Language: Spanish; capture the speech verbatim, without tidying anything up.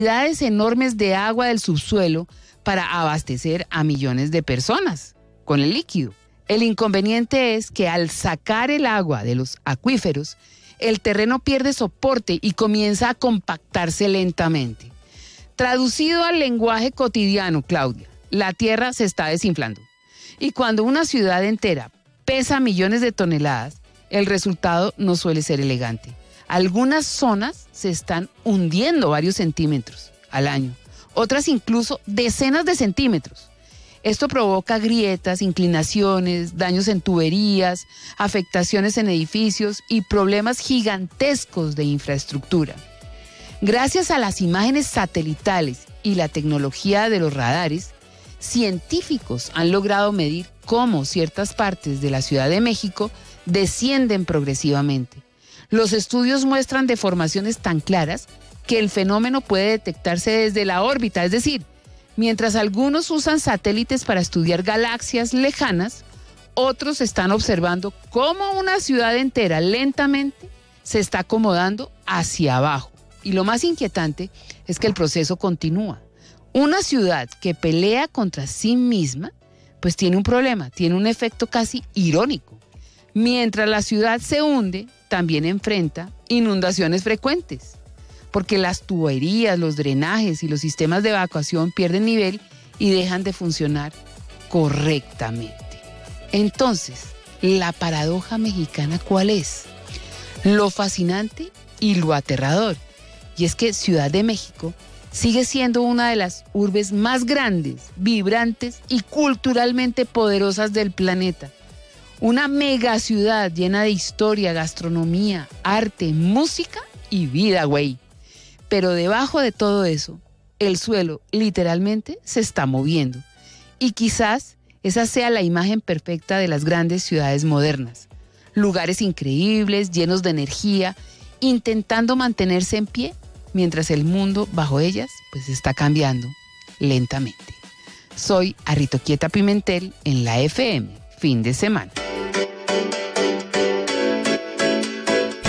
cantidades enormes de agua del subsuelo para abastecer a millones de personas con el líquido. El inconveniente es que al sacar el agua de los acuíferos, el terreno pierde soporte y comienza a compactarse lentamente. Traducido al lenguaje cotidiano, Claudia, la tierra se está desinflando. Y cuando una ciudad entera pesa millones de toneladas, el resultado no suele ser elegante. Algunas zonas se están hundiendo varios centímetros al año, otras incluso decenas de centímetros. Esto provoca grietas, inclinaciones, daños en tuberías, afectaciones en edificios y problemas gigantescos de infraestructura. Gracias a las imágenes satelitales y la tecnología de los radares, científicos han logrado medir cómo ciertas partes de la Ciudad de México descienden progresivamente. Los estudios muestran deformaciones tan claras que el fenómeno puede detectarse desde la órbita, es decir, mientras algunos usan satélites para estudiar galaxias lejanas, otros están observando cómo una ciudad entera lentamente se está acomodando hacia abajo. Y lo más inquietante es que el proceso continúa. Una ciudad que pelea contra sí misma, pues tiene un problema, tiene un efecto casi irónico. Mientras la ciudad se hunde, también enfrenta inundaciones frecuentes, porque las tuberías, los drenajes y los sistemas de evacuación pierden nivel y dejan de funcionar correctamente. Entonces, ¿la paradoja mexicana cuál es? Lo fascinante y lo aterrador. Y es que Ciudad de México sigue siendo una de las urbes más grandes, vibrantes y culturalmente poderosas del planeta. Una megaciudad llena de historia, gastronomía, arte, música y vida, güey. Pero debajo de todo eso, el suelo literalmente se está moviendo. Y quizás esa sea la imagen perfecta de las grandes ciudades modernas. Lugares increíbles, llenos de energía, intentando mantenerse en pie, mientras el mundo bajo ellas pues está cambiando lentamente. Soy Arritoquieta Pimentel en la F M, fin de semana.